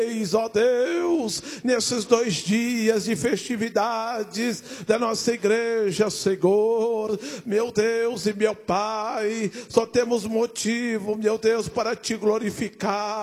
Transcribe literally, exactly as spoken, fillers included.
Ó Deus, nesses dois dias de festividades da nossa igreja, Senhor, meu Deus e meu Pai, só temos motivo, meu Deus, para te glorificar.